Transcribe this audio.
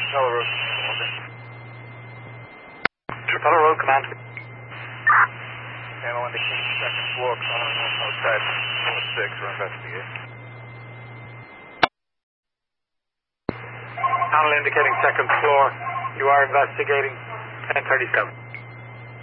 Trapella Road. Trapella Road, command. Panel indicating second floor, outside 4-6, we're investigating. Panel indicating second floor. You are investigating 1037.